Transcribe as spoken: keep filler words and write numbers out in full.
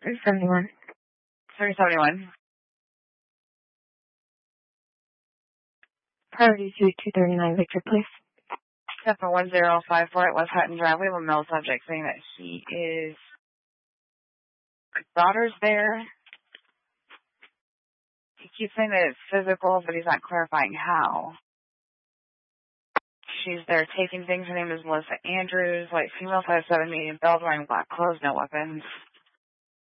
three seventy-one. three seventy-one. Priority suite two thirty-nine, Victor Place. Step for one zero five four at West Hutton Drive. We have a male subject saying that he is, his daughter's there. He keeps saying that it's physical, but he's not clarifying how. She's there taking things. Her name is Melissa Andrews, white female, five seven, medium build, wearing black clothes, no weapons.